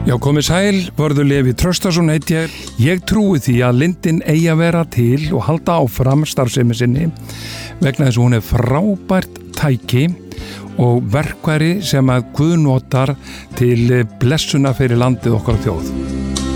Já, komið sæl, Vörður Leví Traustason heit ég. Ég trúi því að lindin eigi að vera til og halda áfram starfsemi sinni vegna þess að hún frábært tæki og verkværi sem að Guð notar til blessuna fyrir landið okkar og þjóð.